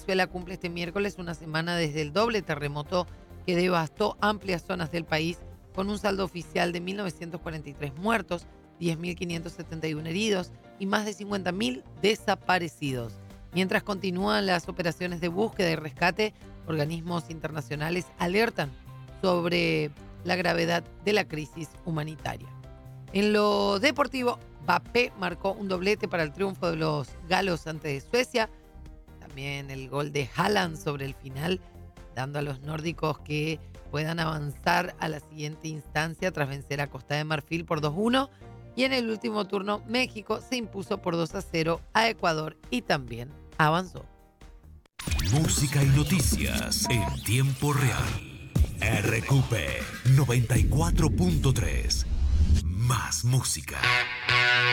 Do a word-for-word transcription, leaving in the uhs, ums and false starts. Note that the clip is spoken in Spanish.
Venezuela cumple este miércoles una semana desde el doble terremoto que devastó amplias zonas del país, con un saldo oficial de mil novecientos cuarenta y tres muertos, diez mil quinientos setenta y uno heridos y más de cincuenta mil desaparecidos. Mientras continúan las operaciones de búsqueda y rescate, organismos internacionales alertan sobre la gravedad de la crisis humanitaria. En lo deportivo, Mbappé marcó un doblete para el triunfo de los galos ante Suecia. También el gol de Haaland sobre el final, dando a los nórdicos que puedan avanzar a la siguiente instancia tras vencer a Costa de Marfil por dos uno. Y en el último turno, México se impuso por dos a cero a Ecuador y también avanzó. Música y noticias en tiempo real. R Q P noventa y cuatro punto tres. Más música.